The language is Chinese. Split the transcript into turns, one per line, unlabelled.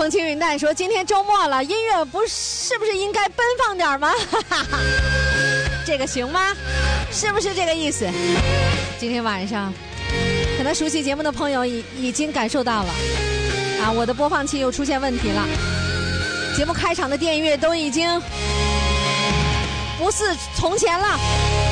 风轻云淡说：“今天周末了，音乐是不是应该奔放点吗？这个行吗？是不是这个意思？今天晚上，可能熟悉节目的朋友已经感受到了啊，我的播放器又出现问题了，节目开场的电乐都已经不似从前了。”